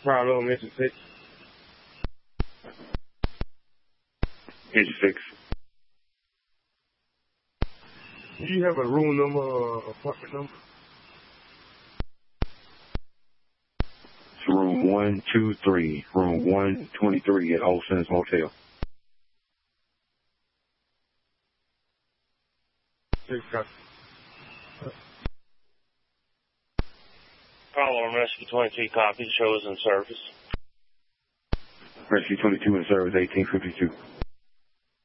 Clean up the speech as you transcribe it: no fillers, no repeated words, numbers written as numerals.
Problem, Engine 6. Engine 6. Do you have a room number or apartment number? It's room 123, room 123 at Olson's Motel. Apollo Rescue 22 copy, shows in service. Rescue 22 in service, 1852.